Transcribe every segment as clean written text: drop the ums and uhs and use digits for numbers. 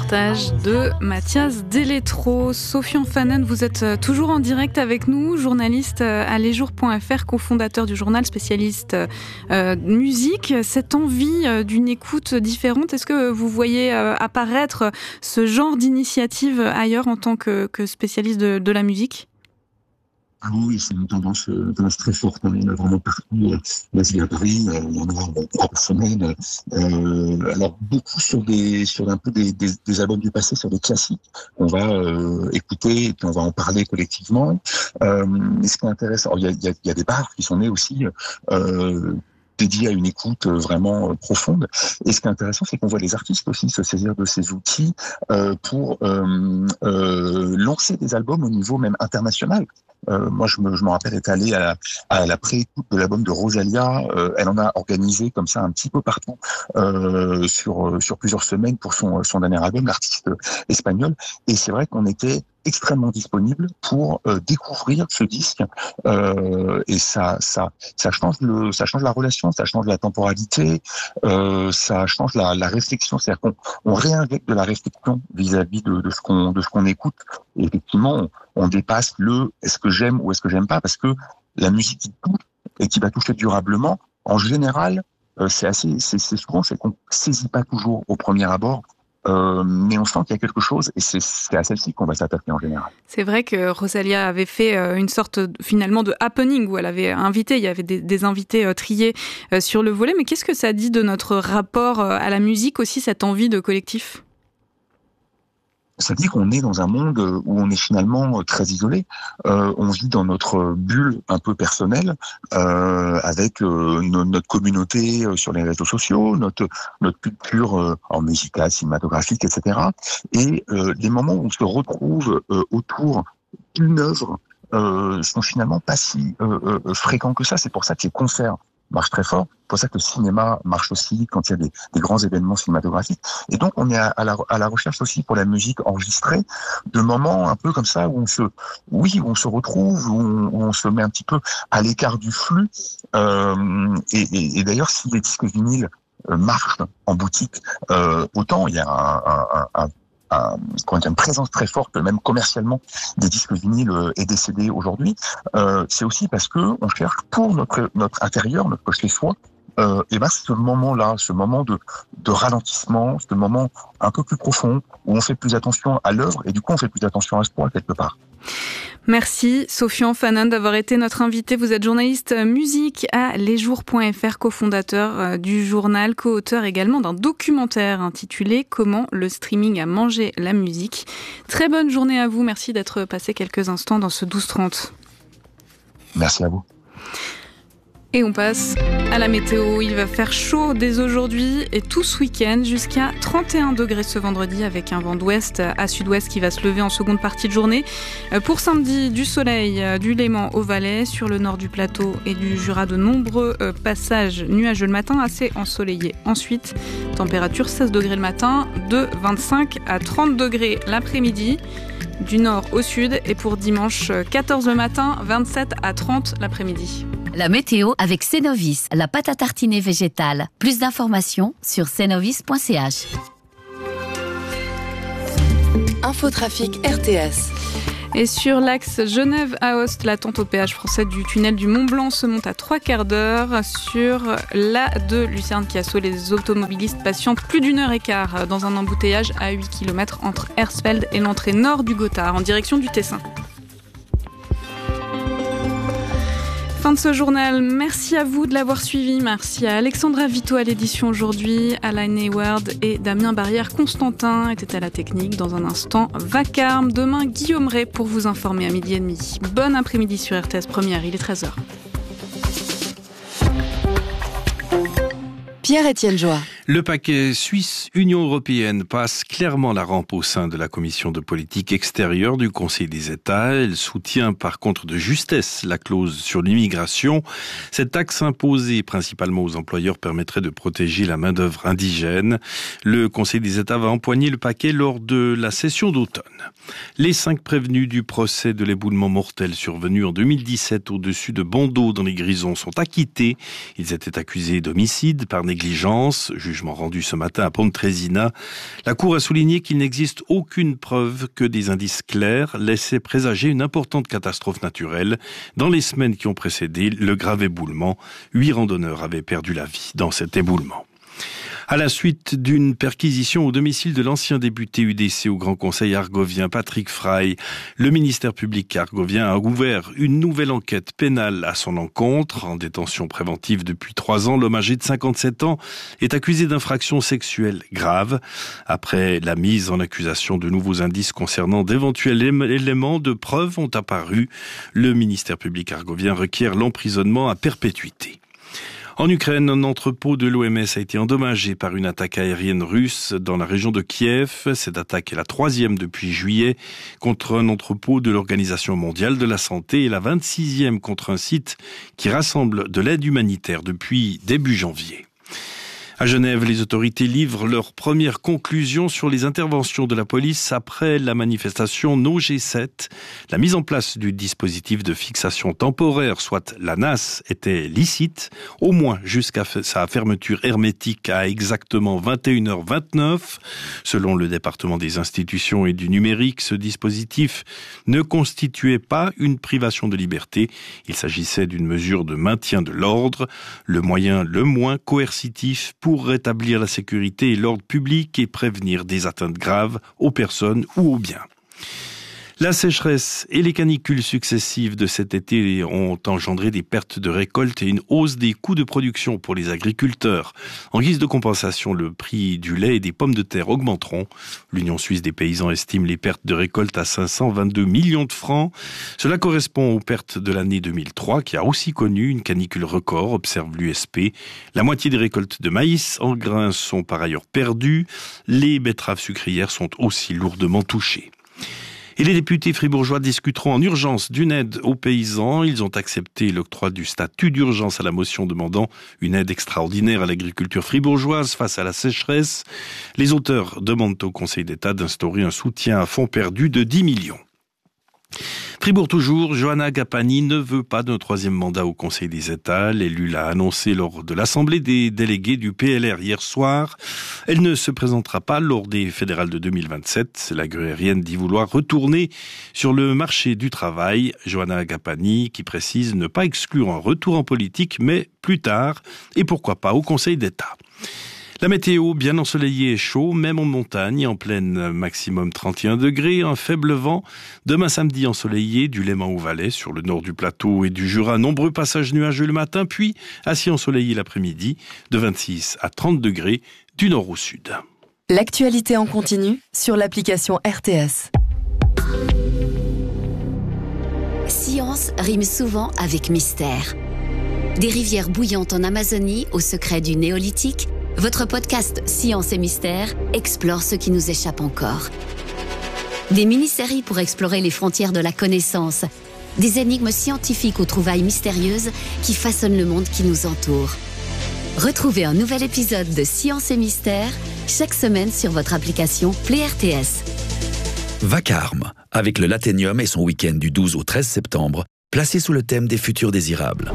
reportage de Mathias Deletro. Sofian Fanen, vous êtes toujours en direct avec nous, journaliste à lesjours.fr, cofondateur du journal, spécialiste musique. Cette envie d'une écoute différente, est-ce que vous voyez apparaître ce genre d'initiative ailleurs en tant que spécialiste de la musique ? Ah oui, c'est une tendance très forte. Il y en a vraiment partout. Là, je viens à Paris, il y en a 3 par semaine. Alors, beaucoup sur un peu des albums du passé, sur des classiques qu'on va écouter et puis on va en parler collectivement. Mais ce qui est intéressant, il y a des bars qui sont nés aussi dédié à une écoute vraiment profonde. Et ce qui est intéressant, c'est qu'on voit les artistes aussi se saisir de ces outils pour lancer des albums au niveau même international. Moi, je me rappelle être allé à la pré-écoute de l'album de Rosalía. Elle en a organisé comme ça un petit peu partout sur plusieurs semaines pour son dernier album, l'artiste espagnol. Et c'est vrai qu'on était extrêmement disponible pour découvrir ce disque et ça change la relation, ça change la temporalité, ça change la réflexion, c'est-à-dire qu'on réinjecte de la réflexion vis-à-vis de ce qu'on écoute. Et effectivement, on dépasse le est-ce que j'aime ou est-ce que j'aime pas, parce que la musique qui touche et qui va toucher durablement, en général, c'est souvent c'est qu'on saisit pas toujours au premier abord. Mais on sent qu'il y a quelque chose et c'est à celle-ci qu'on va s'attaquer en général. C'est vrai que Rosalía avait fait une sorte finalement de happening où elle avait invité, il y avait des invités triés sur le volet, mais qu'est-ce que ça dit de notre rapport à la musique aussi, cette envie de collectif ? Ça dit qu'on est dans un monde où on est finalement très isolé. On vit dans notre bulle un peu personnelle, avec notre communauté sur les réseaux sociaux, notre culture en musicale, cinématographique, etc. Et les moments où on se retrouve autour d'une œuvre sont finalement pas si fréquents que ça. C'est pour ça que les concerts marche très fort. C'est pour ça que le cinéma marche aussi quand il y a des grands événements cinématographiques. Et donc, on est à la recherche aussi pour la musique enregistrée de moments un peu comme ça où on se retrouve, où on se met un petit peu à l'écart du flux. Et d'ailleurs, si les disques vinyles marchent en boutique, autant il y a une présence très forte, même commercialement, des disques vinyles et des CD aujourd'hui, c'est aussi parce que on cherche pour notre intérieur, notre chez-soi, et ce moment-là, ce moment de ralentissement, ce moment un peu plus profond, où on fait plus attention à l'œuvre, et du coup on fait plus attention à soi quelque part. Merci Sofian Fanen d'avoir été notre invité. Vous êtes journaliste musique à lesjours.fr, cofondateur du journal, co-auteur également d'un documentaire intitulé « Comment le streaming a mangé la musique ». Très bonne journée à vous. Merci d'être passé quelques instants dans ce 12-30. Merci à vous. Et on passe à la météo. Il va faire chaud dès aujourd'hui et tout ce week-end, jusqu'à 31 degrés ce vendredi, avec un vent d'ouest à sud-ouest qui va se lever en seconde partie de journée. Pour samedi, du soleil du Léman au Valais, sur le nord du plateau et du Jura, de nombreux passages nuageux le matin, assez ensoleillés. Ensuite, température 16 degrés le matin, de 25 à 30 degrés l'après-midi. Du nord au sud, et pour dimanche 14 le matin, 27 à 30 l'après-midi. La météo avec Cenovis, la pâte à tartiner végétale. Plus d'informations sur cenovis.ch. Infotrafic RTS. Et sur l'axe Genève-Aoste, l'attente au péage français du tunnel du Mont-Blanc se monte à 3/4 d'heure. Sur l'A2 Lucerne-Chiasso, les automobilistes patientent plus d'1h15 dans un embouteillage à 8 km entre Hersfeld et l'entrée nord du Gothard, en direction du Tessin. Fin de ce journal, merci à vous de l'avoir suivi, merci à Alexandra Vito à l'édition aujourd'hui, Alain Hayward et Damien Barrière-Constantin étaient à la technique. Dans un instant, Vacarme, demain Guillaume Ray pour vous informer à 12h30. Bon après-midi sur RTS Première, il est 13h. Pierre-Étienne Joie. Le paquet Suisse-Union européenne passe clairement la rampe au sein de la commission de politique extérieure du Conseil des États. Elle soutient par contre de justesse la clause sur l'immigration. Cette taxe imposée principalement aux employeurs permettrait de protéger la main-d'œuvre indigène. Le Conseil des États va empoigner le paquet lors de la session d'automne. Les 5 prévenus du procès de l'éboulement mortel survenu en 2017 au-dessus de Bondeau dans les Grisons sont acquittés. Ils étaient accusés d'homicide par négligence, jugés jugement rendu ce matin à Pontresina, la Cour a souligné qu'il n'existe aucune preuve que des indices clairs laissaient présager une importante catastrophe naturelle. Dans les semaines qui ont précédé le grave éboulement, 8 randonneurs avaient perdu la vie dans cet éboulement. À la suite d'une perquisition au domicile de l'ancien député UDC au Grand Conseil argovien Patrick Frey, le ministère public argovien a ouvert une nouvelle enquête pénale à son encontre. En détention préventive depuis 3 ans, l'homme âgé de 57 ans est accusé d'infractions sexuelles graves. Après la mise en accusation, de nouveaux indices concernant d'éventuels éléments de preuve ont apparu. Le ministère public argovien requiert l'emprisonnement à perpétuité. En Ukraine, un entrepôt de l'OMS a été endommagé par une attaque aérienne russe dans la région de Kiev. Cette attaque est la 3e depuis juillet contre un entrepôt de l'Organisation mondiale de la santé et la 26e contre un site qui rassemble de l'aide humanitaire depuis début janvier. À Genève, les autorités livrent leurs premières conclusions sur les interventions de la police après la manifestation No G7. La mise en place du dispositif de fixation temporaire, soit l'ANAS, était licite, au moins jusqu'à sa fermeture hermétique à exactement 21h29. Selon le département des institutions et du numérique, ce dispositif ne constituait pas une privation de liberté. Il s'agissait d'une mesure de maintien de l'ordre, le moyen le moins coercitif pour rétablir la sécurité et l'ordre public et prévenir des atteintes graves aux personnes ou aux biens. La sécheresse et les canicules successives de cet été ont engendré des pertes de récolte et une hausse des coûts de production pour les agriculteurs. En guise de compensation, le prix du lait et des pommes de terre augmenteront. L'Union suisse des paysans estime les pertes de récolte à 522 millions de francs. Cela correspond aux pertes de l'année 2003, qui a aussi connu une canicule record, observe l'USP. La moitié des récoltes de maïs en grains sont par ailleurs perdues. Les betteraves sucrières sont aussi lourdement touchées. Et les députés fribourgeois discuteront en urgence d'une aide aux paysans. Ils ont accepté l'octroi du statut d'urgence à la motion demandant une aide extraordinaire à l'agriculture fribourgeoise face à la sécheresse. Les auteurs demandent au Conseil d'État d'instaurer un soutien à fonds perdu de 10 millions. Fribourg toujours, Johanna Gapani ne veut pas d'un 3e mandat au Conseil des États. L'élu l'a annoncé lors de l'Assemblée des délégués du PLR hier soir. Elle ne se présentera pas lors des fédérales de 2027. La gruérienne dit vouloir retourner sur le marché du travail. Johanna Gapani qui précise ne pas exclure un retour en politique, mais plus tard, et pourquoi pas au Conseil d'État. La météo, bien ensoleillée et chaud, même en montagne, en pleine maximum 31 degrés, un faible vent. Demain samedi ensoleillé, du Léman au Valais, sur le nord du plateau et du Jura, nombreux passages nuageux le matin, puis assis ensoleillé l'après-midi, de 26 à 30 degrés, du nord au sud. L'actualité en continu sur l'application RTS. Science rime souvent avec mystère. Des rivières bouillantes en Amazonie au secret du néolithique, votre podcast Science et Mystère explore ce qui nous échappe encore. Des mini-séries pour explorer les frontières de la connaissance, des énigmes scientifiques aux trouvailles mystérieuses qui façonnent le monde qui nous entoure. Retrouvez un nouvel épisode de Science et Mystère chaque semaine sur votre application Play RTS. Vacarme, avec le Lathénium et son week-end du 12 au 13 septembre, placé sous le thème des futurs désirables.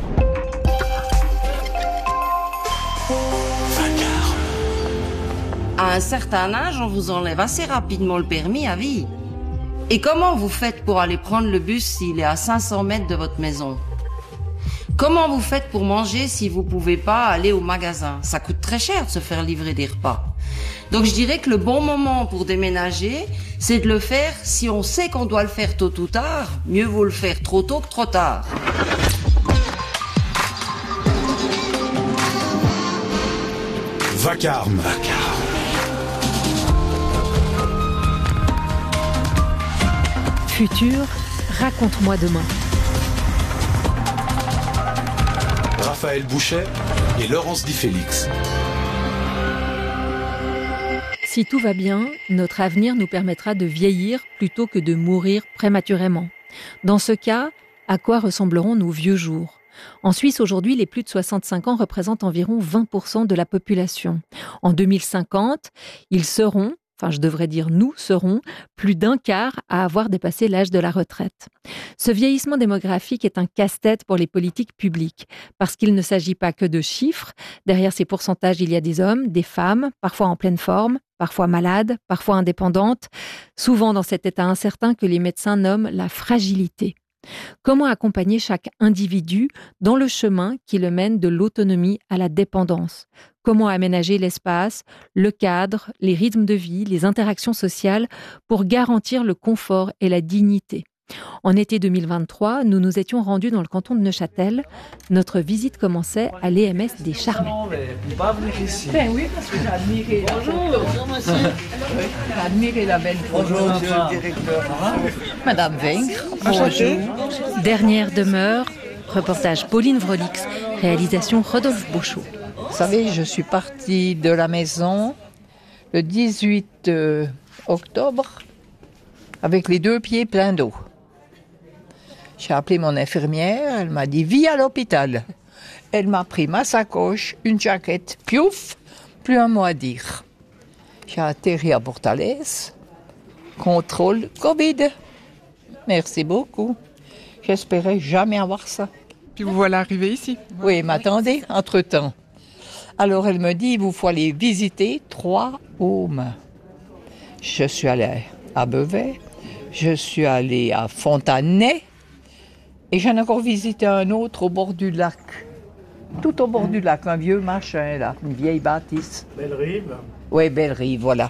À un certain âge, on vous enlève assez rapidement le permis à vie. Et comment vous faites pour aller prendre le bus s'il est à 500 mètres de votre maison? Comment vous faites pour manger si vous pouvez pas aller au magasin? Ça coûte très cher de se faire livrer des repas. Donc je dirais que le bon moment pour déménager, c'est de le faire si on sait qu'on doit le faire tôt ou tard. Mieux vaut le faire trop tôt que trop tard. Vacarme. Futur, raconte-moi demain. Raphaël Bouchet et Laurence Di Félix. Si tout va bien, notre avenir nous permettra de vieillir plutôt que de mourir prématurément. Dans ce cas, à quoi ressembleront nos vieux jours ? En Suisse, aujourd'hui, les plus de 65 ans représentent environ 20% de la population. En 2050, ils seront, je devrais dire nous, serons plus d'un quart à avoir dépassé l'âge de la retraite. Ce vieillissement démographique est un casse-tête pour les politiques publiques, parce qu'il ne s'agit pas que de chiffres. Derrière ces pourcentages, il y a des hommes, des femmes, parfois en pleine forme, parfois malades, parfois indépendantes, souvent dans cet état incertain que les médecins nomment la fragilité. Comment accompagner chaque individu dans le chemin qui le mène de l'autonomie à la dépendance ? Comment aménager l'espace, le cadre, les rythmes de vie, les interactions sociales pour garantir le confort et la dignité ? En été 2023, nous nous étions rendus dans le canton de Neuchâtel. Notre visite commençait à l'EMS des Charmettes. Ben oui, parce que j'ai admiré. Bonjour monsieur. J'ai admiré la belle. Bonjour monsieur le directeur. Madame Vaincre. Bonjour. Dernière demeure, reportage Pauline Vrolix, réalisation Rodolphe Beauchot. Vous savez, je suis partie de la maison le 18 octobre avec les 2 pieds pleins d'eau. J'ai appelé mon infirmière, elle m'a dit « Viens à l'hôpital ». Elle m'a pris ma sacoche, une jaquette, piouf, plus un mot à dire. J'ai atterri à Portalès, contrôle Covid. Merci beaucoup. J'espérais jamais avoir ça. Puis vous voilà arrivé ici. Oui, mais attendez, entre-temps. Alors elle me dit « Il vous faut aller visiter 3 homes ». Je suis allée à Beauvais, je suis allée à Fontanay, et j'en ai encore visité un autre au bord du lac. Tout au bord du lac, un vieux machin là, une vieille bâtisse. Belle-Rive. Oui, Belle-Rive, voilà.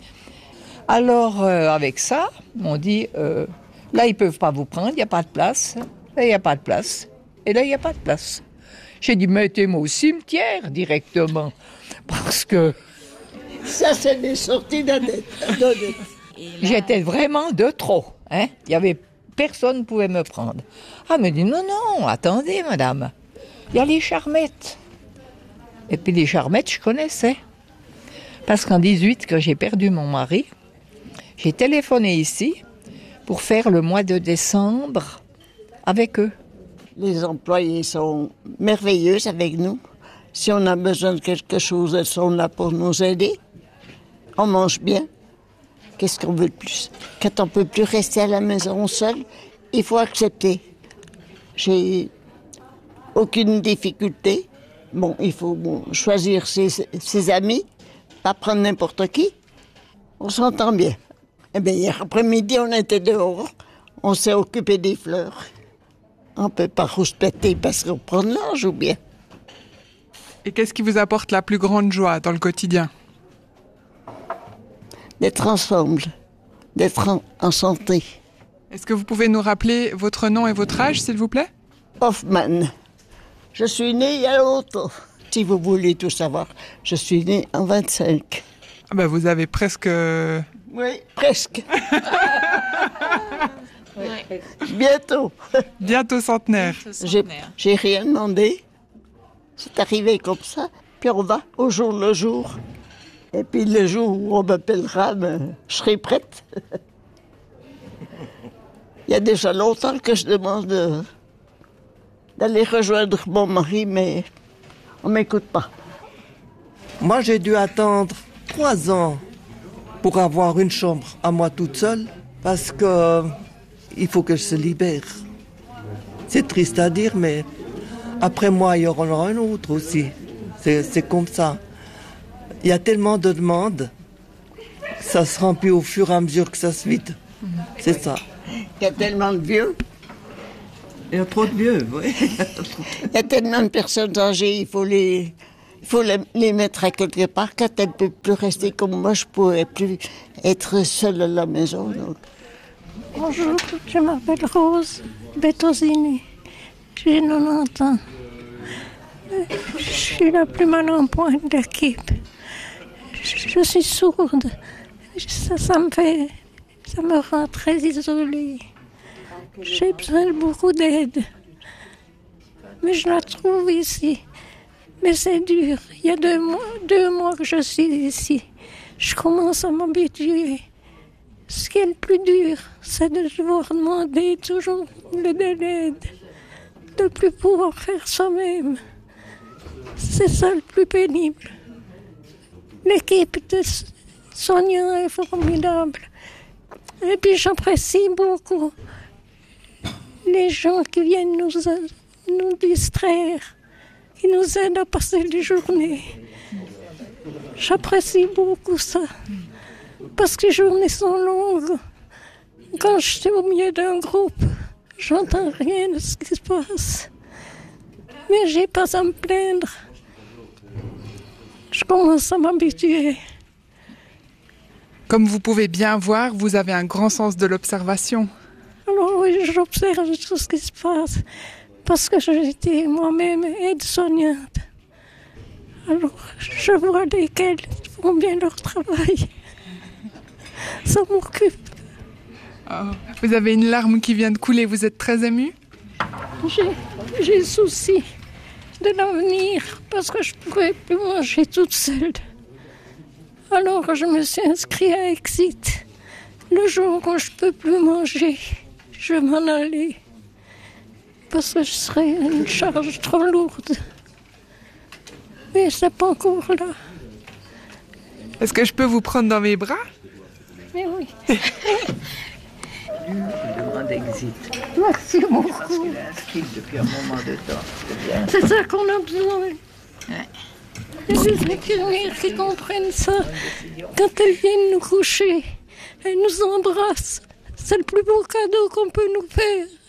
Alors, avec ça, on dit, là, ils ne peuvent pas vous prendre, il n'y a pas de place. Là, il n'y a pas de place. Et là, il n'y a pas de place. J'ai dit, mettez-moi au cimetière directement. Parce que... Ça, c'est des sorties d'honnête. J'étais vraiment de trop. Hein? Il y avait... Personne ne pouvait me prendre. Ah, elle me dit, non, attendez, madame. Il y a les Charmettes. Et puis les Charmettes, je connaissais. Parce qu'en 18, quand j'ai perdu mon mari, j'ai téléphoné ici pour faire le mois de décembre avec eux. Les employés sont merveilleux avec nous. Si on a besoin de quelque chose, elles sont là pour nous aider. On mange bien. Qu'est-ce qu'on veut de plus? Quand on ne peut plus rester à la maison seul, il faut accepter. J'ai aucune difficulté. Bon, il faut choisir ses amis, pas prendre n'importe qui. On s'entend bien. Eh bien, hier après-midi, on était dehors. On s'est occupé des fleurs. On ne peut pas rouspéter parce qu'on prend de l'âge ou bien. Et qu'est-ce qui vous apporte la plus grande joie dans le quotidien? D'être ensemble, d'être en santé. Est-ce que vous pouvez nous rappeler votre nom et votre âge, s'il vous plaît? Hoffman. Je suis née il y a longtemps. Si vous voulez tout savoir, je suis née en 25. Ah ben vous avez presque... Oui, presque. Bientôt. Bientôt centenaire. J'ai rien demandé. C'est arrivé comme ça. Puis on va au jour le jour. Et puis le jour où on m'appellera, je serai prête. Il y a déjà longtemps que je demande d'aller rejoindre mon mari, mais on ne m'écoute pas. Moi, j'ai dû attendre 3 ans pour avoir une chambre à moi toute seule, parce que il faut que je se libère. C'est triste à dire, mais après moi, il y aura un autre aussi. C'est comme ça. Il y a tellement de demandes, ça se remplit au fur et à mesure que ça se vide. C'est ça. Il y a tellement de vieux. Il y a trop de vieux, oui. Il y a tellement de personnes âgées, il faut les mettre à quelque part. Quand elles ne peuvent plus rester comme moi, je ne pourrais plus être seule à la maison. Donc. Bonjour, je m'appelle Rose Bettosini. J'ai 90 ans. Je suis la plus mal en point de l'équipe. Je suis sourde. Ça me rend très isolée. J'ai besoin de beaucoup d'aide. Mais je la trouve ici. Mais c'est dur. Il y a 2 mois que je suis ici. Je commence à m'habituer. Ce qui est le plus dur, c'est de devoir demander toujours de l'aide. De ne plus pouvoir faire soi-même. C'est ça le plus pénible. L'équipe Sonia est formidable. Et puis j'apprécie beaucoup les gens qui viennent nous distraire, qui nous aident à passer les journées. J'apprécie beaucoup ça, parce que les journées sont longues. Quand je suis au milieu d'un groupe, j'entends rien de ce qui se passe. Mais j'ai pas à me plaindre. Je commence à m'habituer. Comme vous pouvez bien voir, vous avez un grand sens de l'observation. Alors oui, j'observe tout ce qui se passe, parce que j'étais moi-même aide-soignante. Alors, je vois lesquels font bien leur travail. Ça m'occupe. Oh, vous avez une larme qui vient de couler, vous êtes très émue? J'ai souci de l'avenir, parce que je ne pouvais plus manger toute seule. Alors, je me suis inscrite à Exit. Le jour où je ne peux plus manger, je vais m'en aller, parce que je serai une charge trop lourde. Mais c'est pas encore là. Est-ce que je peux vous prendre dans mes bras? Mais oui. Je demande Exit. Merci beaucoup. Parce qu'il est inscrit depuis un moment de temps. C'est ça qu'on a besoin. Ouais. Des infirmières qui comprennent ça. Quand elles viennent nous coucher, elles nous embrassent. C'est le plus beau cadeau qu'on peut nous faire.